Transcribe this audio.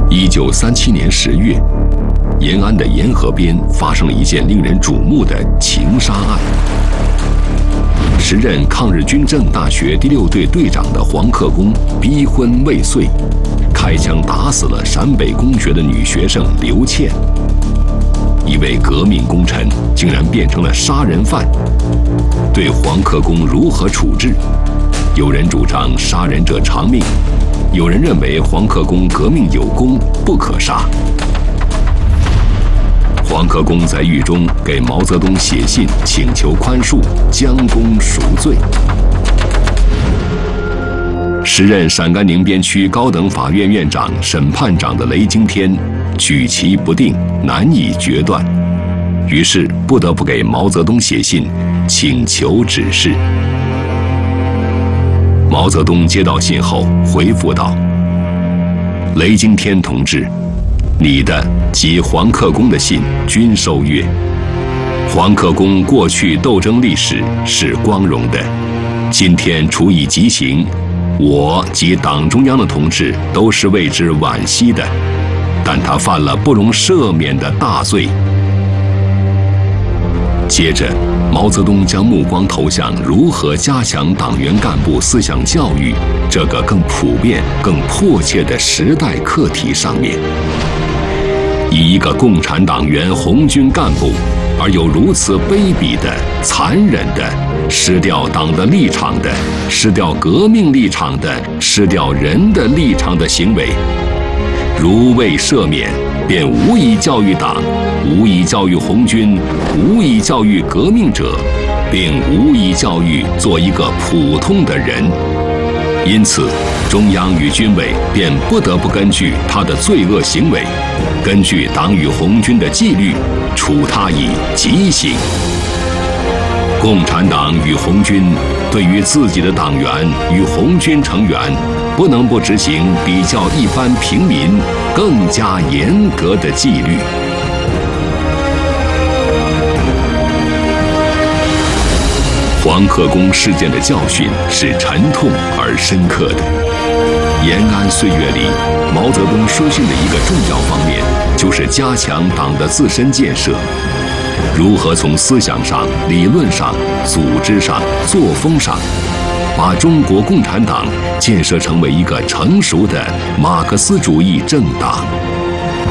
1937年10月，延安的沿河边发生了一件令人瞩目的情杀案。时任抗日军政大学第6队队长的黄克功逼婚未遂，开枪打死了陕北公学的女学生刘倩。一位革命功臣竟然变成了杀人犯，对黄克功如何处置？有人主张杀人者偿命，有人认为黄克功革命有功，不可杀。黄克功在狱中给毛泽东写信请求宽恕，将功赎罪。时任陕甘宁边区高等法院院长、审判长的雷惊天举棋不定，难以决断，于是不得不给毛泽东写信请求指示。毛泽东接到信后回复道：“雷惊天同志，你的及黄克功的信均收阅。黄克功过去斗争历史是光荣的，今天处以极刑，我及党中央的同志都是为之惋惜的，但他犯了不容赦免的大罪。”接着，毛泽东将目光投向如何加强党员干部思想教育这个更普遍、更迫切的时代课题上面。以一个共产党员红军干部而有如此卑鄙的、残忍的、失掉党的立场的、失掉革命立场的、失掉人的立场的行为，如未赦免，便无以教育党，无以教育红军，无以教育革命者，并无以教育做一个普通的人。因此，中央与军委便不得不根据他的罪恶行为，根据党与红军的纪律，处他以极刑。共产党与红军对于自己的党员与红军成员，不能不执行比较一般平民更加严格的纪律。黄克功事件的教训是沉痛而深刻的。延安岁月里，毛泽东书信的一个重要方面，就是加强党的自身建设。如何从思想上、理论上、组织上、作风上，把中国共产党建设成为一个成熟的马克思主义政党。